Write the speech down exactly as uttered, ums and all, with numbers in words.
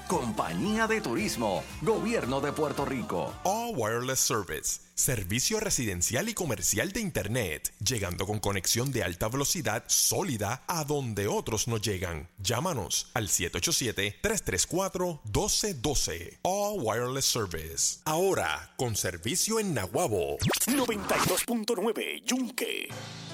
Compañía de Turismo, Gobierno de Puerto Rico. All Wireless Service, servicio residencial y comercial de Internet, llegando con conexión de alta velocidad sólida a donde otros no llegan. Llámanos al siete ocho siete, tres tres cuatro, uno dos uno dos. All Wireless Service. Ahora, con servicio en Naguabo. noventa y dos punto nueve Yunque.